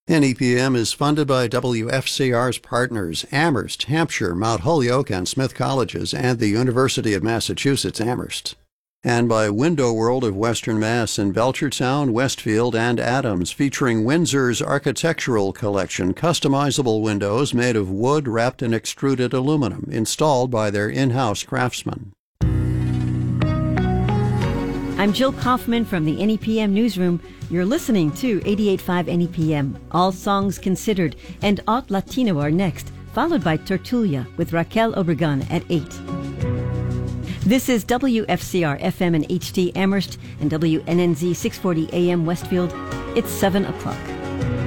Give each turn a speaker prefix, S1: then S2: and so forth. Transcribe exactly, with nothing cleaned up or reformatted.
S1: N E P M is funded by W F C R's partners, Amherst, Hampshire, Mount Holyoke, and Smith Colleges, and the University of Massachusetts Amherst. And by Window World of Western Mass in Belchertown, Westfield, and Adams, featuring Windsor's architectural collection, customizable windows made of wood wrapped in extruded aluminum, installed by their in-house craftsmen.
S2: I'm Jill Kaufman from the N E P M Newsroom. You're listening to eighty-eight point five N E P M. All songs considered, and Haute Latino are next, followed by Tertulia with Raquel Obregon at eight. This is W F C R F M and H D Amherst and W N N Z six forty A M Westfield. It's seven o'clock.